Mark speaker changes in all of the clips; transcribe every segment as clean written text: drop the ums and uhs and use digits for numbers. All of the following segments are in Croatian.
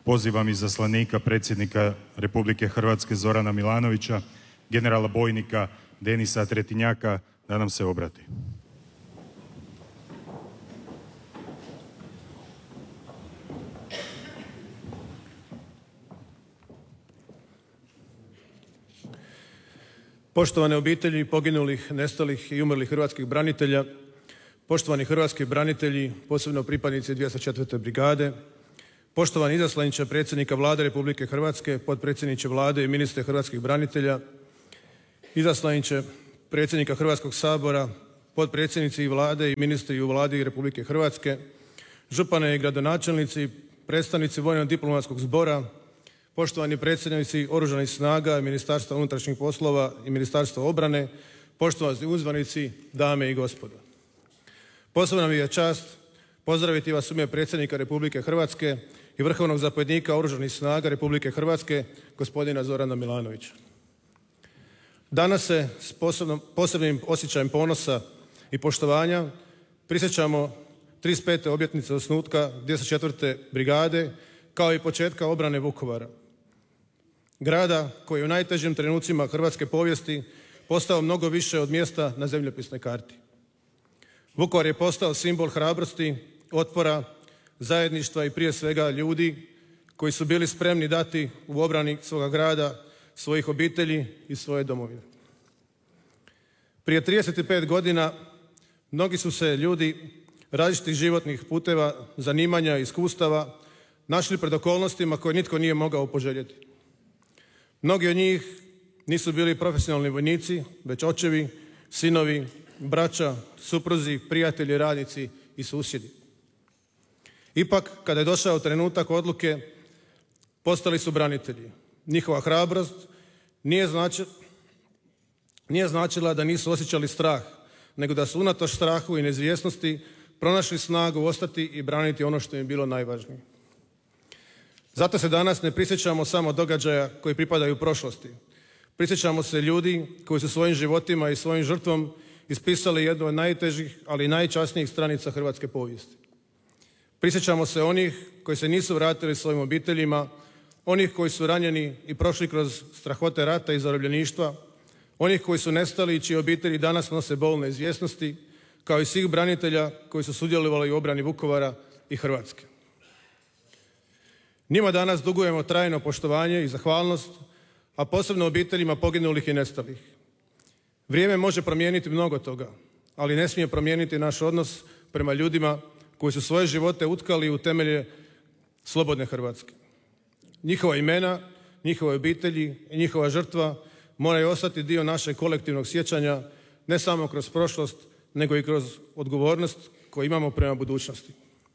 Speaker 1: pozivam izaslanika predsjednika Republike Hrvatske Zorana Milanovića, generala bojnika Denisa Tretinjaka da nam se obrati.
Speaker 2: Poštovane obitelji poginulih, nestalih i umrlih hrvatskih branitelja, poštovani hrvatski branitelji, posebno pripadnici 204. brigade, poštovani izaslaniče predsjednika Vlade Republike Hrvatske, potpredsjedniče Vlade i ministre hrvatskih branitelja, izaslaniče predsjednika Hrvatskog sabora, potpredsjednici Vlade i ministri u Vladi Republike Hrvatske, župane i gradonačelnici, predstavnici Vojno-diplomatskog zbora, poštovani predsjednici Oružanih snaga, Ministarstva unutrašnjih poslova i Ministarstva obrane, poštovani uzvanici, dame i gospodo. Posebna mi je čast pozdraviti vas u ime predsjednika Republike Hrvatske i vrhovnog zapovjednika Oružanih snaga Republike Hrvatske, gospodina Zorana Milanovića. Danas se s posebnim osjećajem ponosa i poštovanja prisjećamo 35. obljetnice osnutka 204. brigade kao i početka obrane Vukovara. Grada koji je u najtežim trenucima hrvatske povijesti postao mnogo više od mjesta na zemljopisnoj karti. Vukovar je postao simbol hrabrosti, otpora, zajedništva i prije svega ljudi koji su bili spremni dati u obrani svoga grada, svojih obitelji i svoje domovine. Prije 35 godina mnogi su se ljudi različitih životnih puteva, zanimanja i iskustava našli pred okolnostima koje nitko nije mogao poželjeti. Mnogi od njih nisu bili profesionalni vojnici, već očevi, sinovi, braća, supruzi, prijatelji, radnici i susjedi. Ipak, kada je došao trenutak odluke, postali su branitelji. Njihova hrabrost nije značila da nisu osjećali strah, nego da su unatoč strahu i neizvjesnosti pronašli snagu ostati i braniti ono što im je bilo najvažnije. Zato se danas ne prisjećamo samo događaja koji pripadaju prošlosti. Prisjećamo se ljudi koji su svojim životima i svojim žrtvom ispisali jednu od najtežih, ali i najčasnijih stranica hrvatske povijesti. Prisjećamo se onih koji se nisu vratili svojim obiteljima, onih koji su ranjeni i prošli kroz strahote rata i zarobljeništva, onih koji su nestali i čije obitelji danas nose bolne izvjesnosti, kao i svih branitelja koji su sudjelovali u obrani Vukovara i Hrvatske. Njima danas dugujemo trajno poštovanje i zahvalnost, a posebno obiteljima poginulih i nestalih. Vrijeme može promijeniti mnogo toga, ali ne smije promijeniti naš odnos prema ljudima koji su svoje živote utkali u temelje slobodne Hrvatske. Njihova imena, njihove obitelji i njihova žrtva moraju ostati dio našeg kolektivnog sjećanja, ne samo kroz prošlost, nego i kroz odgovornost koju imamo prema budućnosti.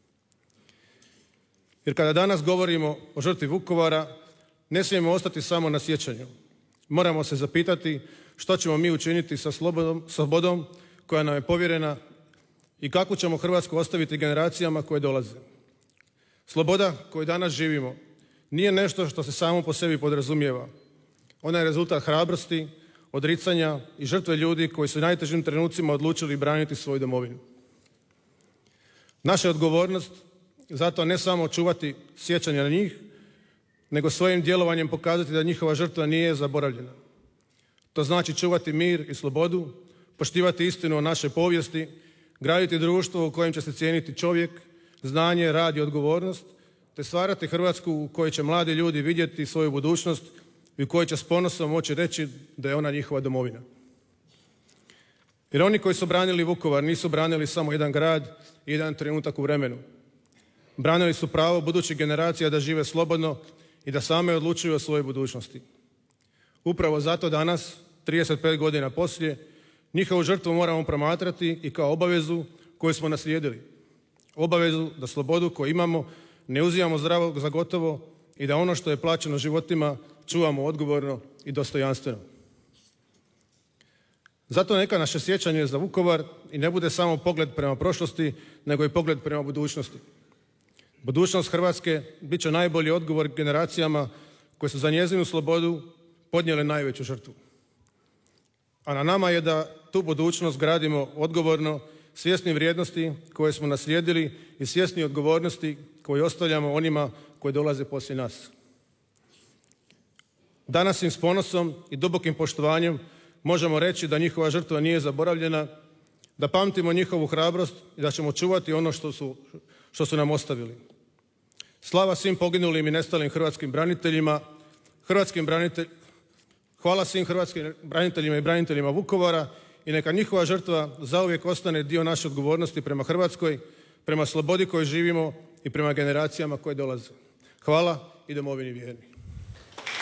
Speaker 2: Jer kada danas govorimo o žrtvi Vukovara, ne smijemo ostati samo na sjećanju. Moramo se zapitati što ćemo mi učiniti sa slobodom koja nam je povjerena i kakvu ćemo Hrvatsku ostaviti generacijama koje dolaze. Sloboda koju danas živimo nije nešto što se samo po sebi podrazumijeva. Ona je rezultat hrabrosti, odricanja i žrtve ljudi koji su u najtežim trenucima odlučili braniti svoju domovinu. Naša je odgovornost zato ne samo čuvati sjećanje na njih, nego svojim djelovanjem pokazati da njihova žrtva nije zaboravljena. To znači čuvati mir i slobodu, poštivati istinu o našoj povijesti, graditi društvo u kojem će se cijeniti čovjek, znanje, rad i odgovornost, te stvarati Hrvatsku u kojoj će mladi ljudi vidjeti svoju budućnost i u kojoj će s ponosom moći reći da je ona njihova domovina. Jer oni koji su branili Vukovar nisu branili samo jedan grad i jedan trenutak u vremenu. Branili su pravo budućih generacija da žive slobodno i da same odlučuju o svojoj budućnosti. Upravo zato danas, 35 godina poslije, njihovu žrtvu moramo promatrati i kao obavezu koju smo naslijedili. Obavezu da slobodu koju imamo ne uzimamo zdravo za gotovo i da ono što je plaćeno životima čuvamo odgovorno i dostojanstveno. Zato neka naše sjećanje za Vukovar i ne bude samo pogled prema prošlosti, nego i pogled prema budućnosti. Budućnost Hrvatske bit će najbolji odgovor generacijama koje su za njezinu slobodu podnijele najveću žrtvu. A na nama je da tu budućnost gradimo odgovorno, svjesni vrijednosti koje smo naslijedili i svjesni odgovornosti koje ostavljamo onima koje dolaze poslije nas. Danas im s ponosom i dubokim poštovanjem možemo reći da njihova žrtva nije zaboravljena, da pamtimo njihovu hrabrost i da ćemo čuvati ono što su nam ostavili. Slava svim poginulim i nestalim hrvatskim braniteljima, hvala svim hrvatskim braniteljima i braniteljima Vukovara i neka njihova žrtva zauvijek ostane dio naše odgovornosti prema Hrvatskoj, prema slobodi koju živimo i prema generacijama koje dolaze. Hvala i domovini vjerni.